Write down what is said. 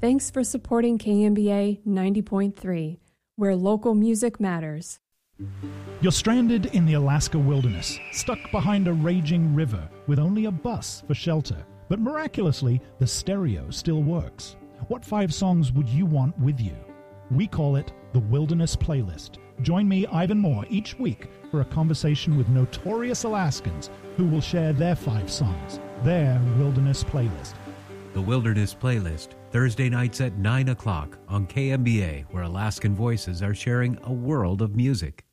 Thanks for supporting KMBA 90.3, where local music matters. You're stranded in the Alaska wilderness, stuck behind a raging river with only a bus for shelter. But miraculously, the stereo still works. What 5 songs would you want with you? We call it the Wilderness Playlist. Join me, Ivan Moore, each week for a conversation with notorious Alaskans who will share their 5 songs, their Wilderness Playlist. The Wilderness Playlist, Thursday nights at 9 o'clock on KMBA, where Alaskan voices are sharing a world of music.